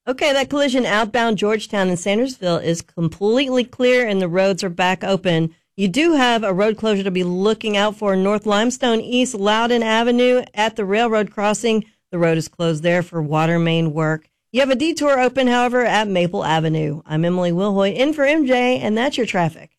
Okay, that collision outbound Georgetown and Sandersville is completely clear and the roads are back open. You do have a road closure to be looking out for North Limestone East Loudon Avenue at the railroad crossing. The road is closed there for water main work. You have a detour open, however, at Maple Avenue. I'm Emily Wilhoy in for MJ, and that's your traffic.